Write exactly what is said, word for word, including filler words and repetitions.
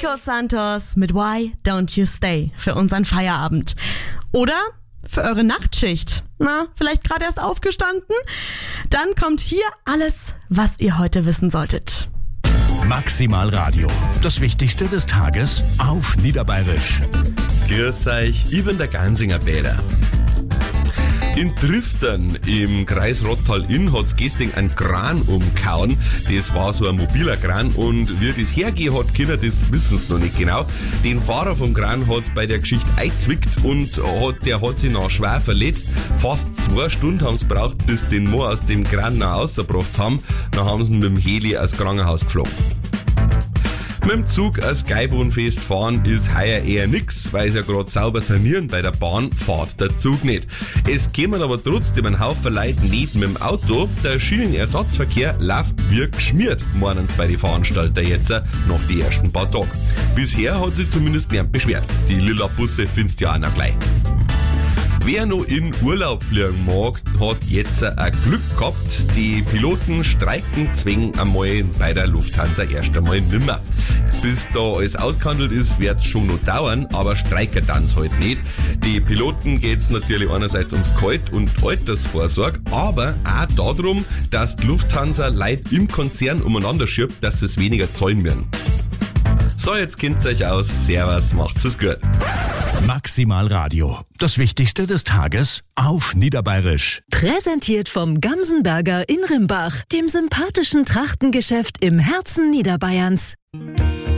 Nico Santos mit Why Don't You Stay für unseren Feierabend. Oder für eure Nachtschicht. Na, vielleicht gerade erst aufgestanden? Dann kommt hier alles, was ihr heute wissen solltet. Maximal Radio. Das Wichtigste des Tages auf Niederbayerisch. Grüß euch, ich bin der Gansinger Bäder. In Triftern im Kreis Rottal-Inn hat's gestern einen Kran umgehauen. Das war so ein mobiler Kran und wie das hergehen hat können, das wissen sie noch nicht genau. Den Fahrer vom Kran hat's bei der Geschichte eingezwickt und hat, der hat sich noch schwer verletzt. Fast zwei Stunden haben's gebraucht, bis den Mann aus dem Kran noch rausgebracht haben. Dann haben sie ihn mit dem Heli aus Krankenhaus geflogen. Mit dem Zug als Geibohnfest fahren ist heuer eher nix, weil sie ja gerade sauber sanieren bei der Bahn, fährt der Zug nicht. Es kämen aber trotzdem ein Haufen Leute nicht mit dem Auto. Der Schienenersatzverkehr läuft wie geschmiert, meinen sie bei den Veranstaltern jetzt nach den ersten paar Tagen. Bisher hat sich zumindest niemand beschwert. Die lila Busse findest du ja auch noch gleich. Wer noch in Urlaub fliegen mag, hat jetzt ein Glück gehabt. Die Piloten streiken zwingen einmal bei der Lufthansa erst einmal nimmer. Bis da alles ausgehandelt ist, wird es schon noch dauern, aber streiken tan's halt nicht. Die Piloten geht's natürlich einerseits ums Gehalt und Altersvorsorge, aber auch darum, dass die Lufthansa Leute im Konzern umeinander schiebt, dass sie es weniger zahlen werden. So, jetzt kennt's euch aus. Servus, macht's es gut. Maximal Radio. Das Wichtigste des Tages auf Niederbayerisch. Präsentiert vom Gamsenberger in Rimbach, dem sympathischen Trachtengeschäft im Herzen Niederbayerns.